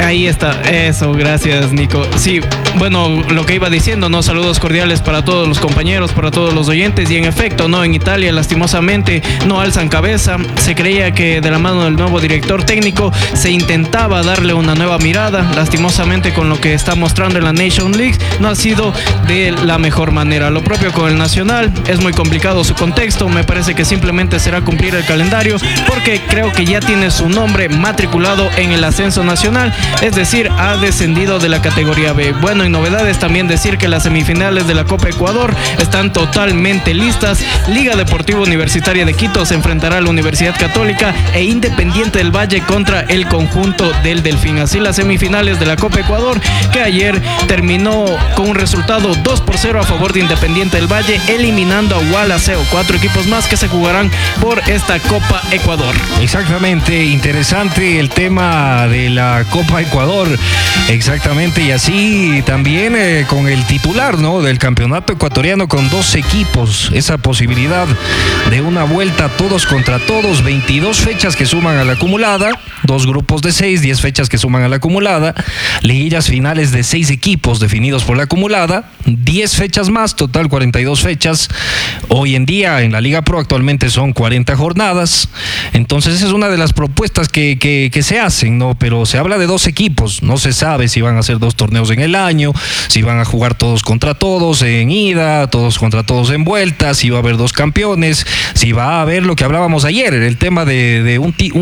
Ahí está, eso, gracias Nico. Sí, bueno, lo que iba diciendo, ¿no? Saludos cordiales para todos los compañeros, para todos los oyentes, y en efecto, ¿no? En Italia lastimosamente no alzan cabeza. Se creía que de la mano del nuevo director técnico se intentaba darle una nueva mirada. Lastimosamente con lo que está mostrando en la Nation League no ha sido de la mejor manera. Lo propio con el Nacional, es muy complicado su contexto. Me parece que simplemente será cumplir el calendario, porque creo que ya tiene su nombre matriculado en el ascenso nacional, es decir, ha descendido de la categoría B. Bueno, en novedades también decir que las semifinales de la Copa Ecuador están totalmente listas. Liga Deportiva Universitaria de Quito se enfrentará a la Universidad Católica e Independiente del Valle contra el conjunto del Delfín. Así las semifinales de la Copa Ecuador, que ayer terminó con un resultado 2-0 a favor de Independiente del Valle, eliminando a Gualaceo. 4 equipos más que se jugarán por esta Copa Ecuador. Exactamente, interesante el tema de la Copa Ecuador, exactamente, y así también con el titular, ¿no?, del campeonato ecuatoriano, con 2 equipos, esa posibilidad de una vuelta todos contra todos, 22 fechas que suman a la acumulada, 2 grupos de 6, 10 fechas que suman a la acumulada, liguillas finales de 6 equipos definidos por la acumulada, 10 fechas más, total 42 fechas. Hoy en día en la Liga Pro actualmente son 40 jornadas, entonces esa es una de las propuestas que se hacen, ¿no? Pero se habla de 2 equipos, no se sabe si van a hacer 2 torneos en el año, si van a jugar todos contra todos en ida, todos contra todos en vuelta, si va a haber 2 campeones, si va a haber lo que hablábamos ayer, el tema de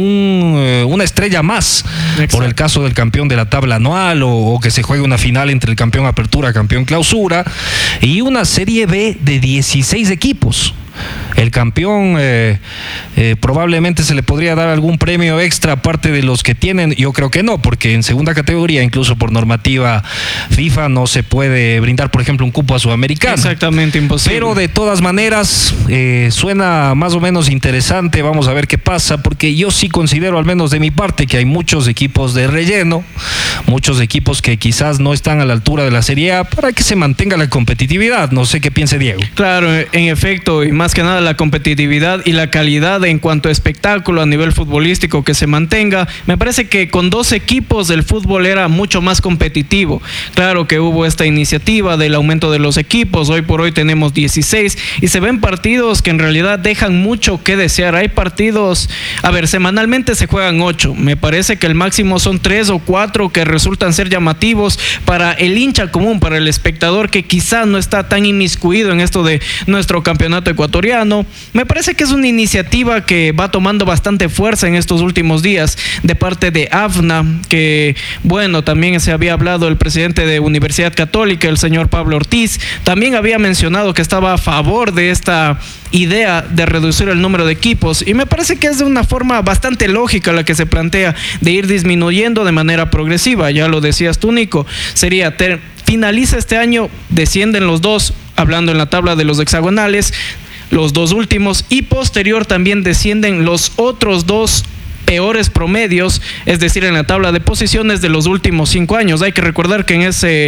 una estrella más. Exacto. Por el caso del campeón de la tabla anual, o que se juegue una final entre el campeón apertura, campeón clausura, y una serie B de 16 equipos. El campeón probablemente se le podría dar algún premio extra aparte de los que tienen. Yo creo que no, porque en segunda categoría, incluso por normativa FIFA, no se puede brindar, por ejemplo, un cupo a Sudamericana. Exactamente, imposible. Pero de todas maneras suena más o menos interesante. Vamos a ver qué pasa, porque yo sí considero, al menos de mi parte, que hay muchos equipos de relleno, muchos equipos que quizás no están a la altura de la Serie A, para que se mantenga la competitividad. No sé qué piense Diego. Claro, en efecto, y más que nada la competitividad y la calidad en cuanto a espectáculo a nivel futbolístico que se mantenga. Me parece que con 2 equipos el fútbol era mucho más competitivo. Claro que hubo esta iniciativa del aumento de los equipos, hoy por hoy tenemos 16 y se ven partidos que en realidad dejan mucho que desear. Hay partidos, semanalmente se juegan 8, me parece que el máximo son 3 o 4 que resultan ser llamativos para el hincha común, para el espectador que quizás no está tan inmiscuido en esto de nuestro campeonato ecuatoriano. Me parece que es una iniciativa que va tomando bastante fuerza en estos últimos días de parte de AFNA, que bueno, también se había hablado el presidente de Universidad Católica, el señor Pablo Ortiz, también había mencionado que estaba a favor de esta idea de reducir el número de equipos, y me parece que es de una forma bastante lógica la que se plantea de ir disminuyendo de manera progresiva. Ya lo decías tú, Nico, sería finaliza este año, descienden los 2, hablando en la tabla de los hexagonales, los 2 últimos, y posterior también descienden los otros 2 peores promedios, es decir, en la tabla de posiciones de los últimos 5 años. Hay que recordar que en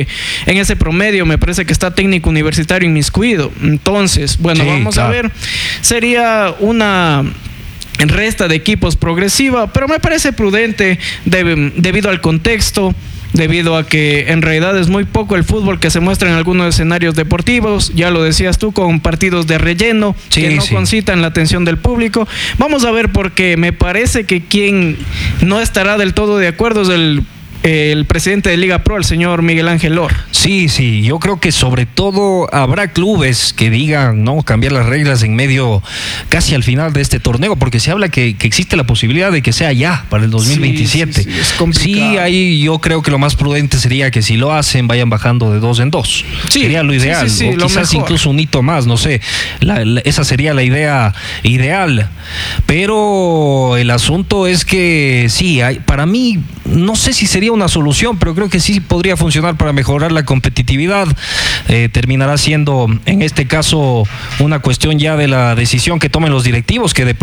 ese promedio me parece que está Técnico Universitario inmiscuido. Entonces, bueno, sí, vamos a ver, sería una resta de equipos progresiva, pero me parece prudente debido al contexto, debido a que en realidad es muy poco el fútbol que se muestra en algunos escenarios deportivos. Ya lo decías tú, con partidos de relleno que no concitan la atención del público. Vamos a ver, porque me parece que quien no estará del todo de acuerdo es el presidente de Liga Pro, el señor Miguel Ángel Lor. Sí, yo creo que sobre todo habrá clubes que digan, no, cambiar las reglas en medio, casi al final de este torneo, porque se habla que existe la posibilidad de que sea ya para el 2027. Sí, es complicado. Sí, ahí yo creo que lo más prudente sería que si lo hacen, vayan bajando de 2 en 2. Sí, sería lo ideal, o quizás incluso un hito más, no sé, esa sería la idea ideal. Pero el asunto es que sí, para mí, no sé si sería una solución, pero creo que sí podría funcionar para mejorar la competitividad. Terminará siendo, en este caso, una cuestión ya de la decisión que tomen los directivos, que de